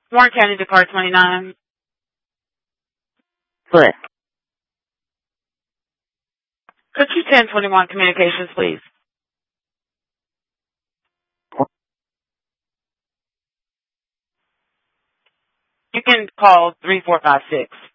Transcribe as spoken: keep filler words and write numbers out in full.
Warren County Department twenty-nine. Foot. Could you ten twenty-one communications, please? You can call three four five six.